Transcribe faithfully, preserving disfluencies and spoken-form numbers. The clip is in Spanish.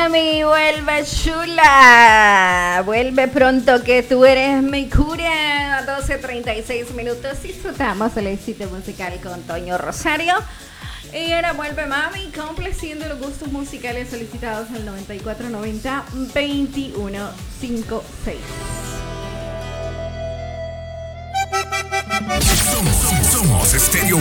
mami, vuelve chula. Vuelve pronto que tú eres mi cura. doce treinta y seis minutos. Disfrutamos el éxito musical con Toño Rosario. Y ahora vuelve mami, complaciendo los gustos musicales solicitados al noventa y cuatro noventa veintiuno cincuenta y seis. Somos, somos Estéreo